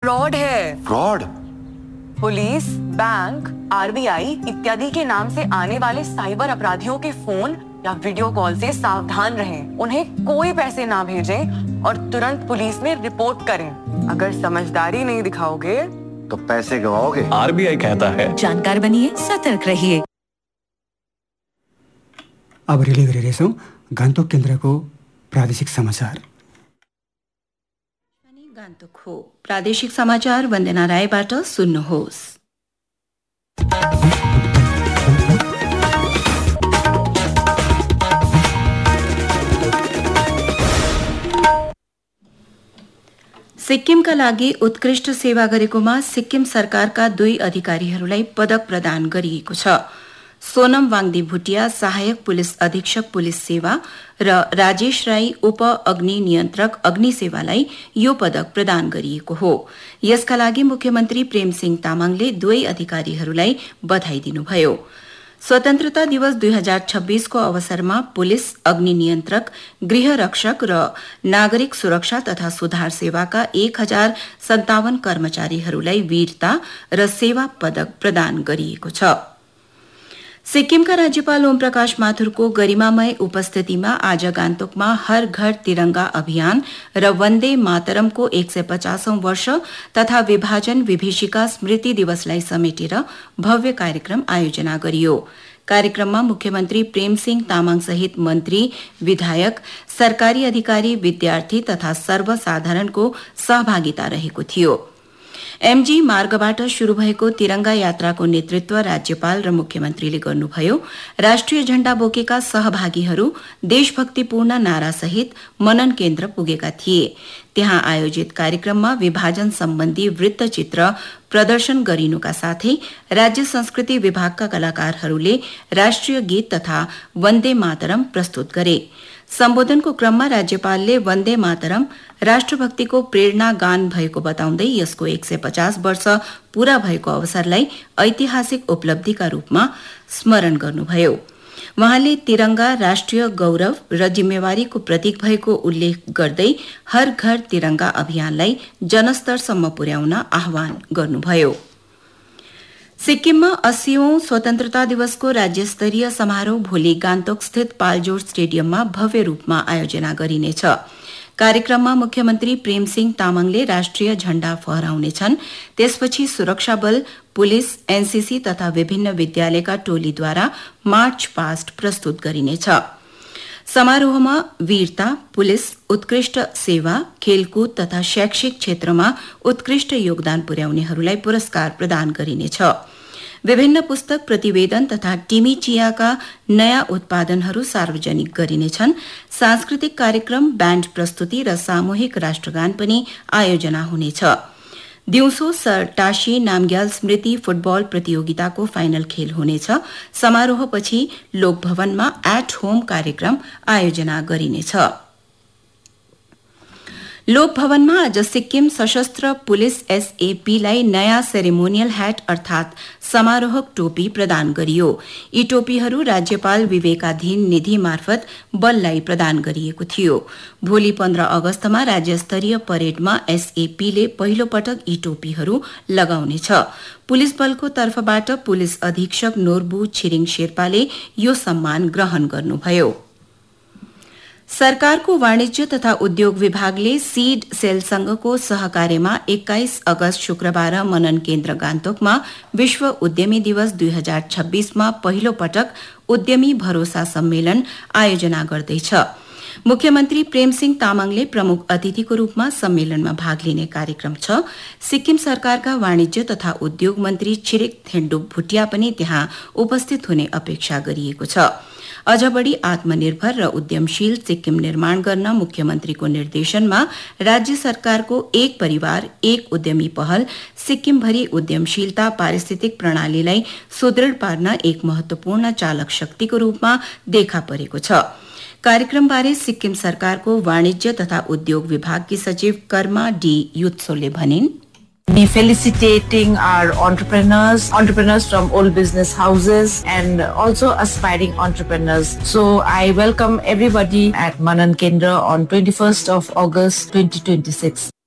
Fraud है। Fraud? Police, bank, RBI इत्यादि के नाम से आने वाले साइबर अपराधियों के फोन या वीडियो कॉल से सावधान रहें। उन्हें कोई पैसे ना भेजें और तुरंत पुलिस में रिपोर्ट करें। अगर समझदारी नहीं दिखाओगे तो पैसे गवाओगे। आरबीआई कहता है, जानकार बनिए, सतर्क रहिए। अब रिले गरिरहेछौँ गान्तोक केन्द्रको प्रादेशिक समाचार। गान्तोक हो प्रादेशिक समाचार वन्दना रायबाट सुन्नुहोस्। सिक्किमका लागि उत्कृष्ट सेवा गरेकोमा सिक्किम सरकारका 2 अधिकारीहरूलाई पदक प्रदान गरिएको छ। सोनम वाङदी भुटिया सहायक पुलिस अधीक्षक पुलिस सेवा र राजेश राई उप अग्नि नियन्त्रक अग्नि सेवालाई यो पदक प्रदान गरिएको हो। यसका लागि मुख्यमन्त्री प्रेमसिंह तामाङले 2 अधिकारीहरूलाई बधाई दिनुभयो। स्वतन्त्रता दिवस 2026 को अवसरमा पुलिस, अग्नि नियन्त्रक, गृह रक्षक र नागरिक सुरक्षा तथा सुधार सेवाका 1057 कर्मचारीहरूलाई वीरता र सेवा पदक प्रदान गरिएको छ। सिक्किमका राज्यपाल ओम प्रकाश माथुरको गरिमामय उपस्थितिमा आज गान्तोकमा हर घर तिरंगा अभियान र वन्दे मातरमको 150औं वर्ष तथा विभाजन विभीषिका स्मृति दिवसलाई समेटेर भव्य कार्यक्रम आयोजना गरियो। कार्यक्रममा मुख्यमन्त्री प्रेमसिंह तामाङ सहित मन्त्री, विधायक, सरकारी अधिकारी, विद्यार्थी तथा सर्वसाधारणको सहभागिता रहेको थियो। एमजी मार्गबाट शुरू भएको तिरंगा यात्राको नेतृत्व राज्यपाल र मुख्यमन्त्रीले गर्नुभयो। राष्ट्रिय झण्डा बोकेका सहभागीहरू देशभक्तिपूर्ण नारासहित मनन केन्द्र पुगेका थिए। त्यहाँ आयोजित कार्यक्रममा विभाजन सम्बन्धी वृत्तचित्र प्रदर्शन गरिनुका साथै राज्य संस्कृति विभागका कलाकारहरूले राष्ट्रिय गीत तथा वन्दे मातरम प्रस्तुत गरे। सम्बोधनको क्रममा राज्यपालले वन्दे मातरम राष्ट्रभक्तिको प्रेरणा गान भएको बताउँदै यसको 150 वर्ष पूरा भएको अवसरलाई ऐतिहासिक उपलब्धिका रूपमा स्मरण गर्नुभयो। वहाँले तिरंगा राष्ट्रिय गौरव र जिम्मेवारीको प्रतीक भएको उल्लेख गर्दै हर घर तिरंगा अभियानलाई जनस्तरसम्म पुर्याउन आह्वान गर्नुभयो। सिक्किममा 80औं स्वतन्त्रता दिवसको राज्यस्तरीय समारोह भोलि गान्तोक स्थित पाल्जोर स्टेडियममा भव्य रूपमा आयोजना गरिनेछ। कार्यक्रममा मुख्यमन्त्री प्रेमसिंह तामाङले राष्ट्रिय झण्डा फहराउनेछन्। त्यसपछि सुरक्षा बल, पुलिस, एनसीसी तथा विभिन्न विद्यालयका टोलीद्वारा मार्च पास्ट प्रस्तुत गरिनेछ। समारोहमा वीरता, पुलिस, उत्कृष्ट सेवा, खेलकुद तथा शैक्षिक क्षेत्रमा उत्कृष्ट योगदान पुर्याउनेहरूलाई पुरस्कार प्रदान गरिनेछ। विभिन्न पुस्तक प्रतिवेदन तथा टिमी चियाका नयाँ उत्पादनहरू सार्वजनिक गरिनेछन्। सांस्कृतिक कार्यक्रम, ब्याण्ड प्रस्तुति र सामूहिक राष्ट्रगान पनि आयोजना हुनेछ। दिउँसो सर टाशी नामग्याल स्मृति फुटबल प्रतियोगिताको फाइनल खेल हुनेछ। समारोहपछि लोकभवनमा एट होम कार्यक्रम आयोजना गरिनेछ। लोकभवनमा आज सिक्किम सशस्त्र पुलिस एसएपीलाई नयाँ सेरेमोनियल ह्याट अर्थात समारोहक टोपी प्रदान गरियो। यी टोपीहरू राज्यपाल विवेकाधीन निधि मार्फत बललाई प्रदान गरिएको थियो। भोलि 15 अगस्तमा राज्यस्तरीय परेडमा एसएपीले पहिलो पटक यी टोपीहरू लगाउनेछ। पुलिस बलको तर्फबाट पुलिस अधीक्षक नोर्बु छिरिङ शेर्पाले यो सम्मान ग्रहण गर्नुभयो। सरकारको वाणिज्य तथा उद्योग विभागले सीड सेलसँगको सहकार्यमा 21 अगस्त शुक्रबार मनन केन्द्र गान्तोकमा विश्व उद्यमी दिवस 2026 मा पहिलो पटक उद्यमी भरोसा सम्मेलन आयोजना गर्दैछ। मुख्यमन्त्री प्रेमसिंह तामाङले प्रमुख अतिथिको रूपमा सम्मेलनमा भाग लिने कार्यक्रम छ। सिक्किम सरकारका वाणिज्य तथा उद्योग मन्त्री छिरिक थेन्डुप भुटिया पनि त्यहाँ उपस्थित हुने अपेक्षा गरिएको छ। अझ बढ़ी आत्मनिर्भर र उद्यमशील सिक्किम निर्माण गर्न मुख्यमन्त्रीको निर्देशनमा राज्य सरकारको एक परिवार एक उद्यमी पहल सिक्किमभरि उद्यमशीलता पारिस्थितिक प्रणालीलाई सुदृढ पार्न एक महत्वपूर्ण चालक शक्तिको रूपमा देखा परेको छ। कार्यक्रमबारे सिक्किम सरकारको वाणिज्य तथा उद्योग विभागकी सचिव कर्मा डी युत्सोले भनिन्, Be felicitating our entrepreneurs from all business houses and also aspiring entrepreneurs. So I welcome everybody at Manan Kendra on 21st of August 2026.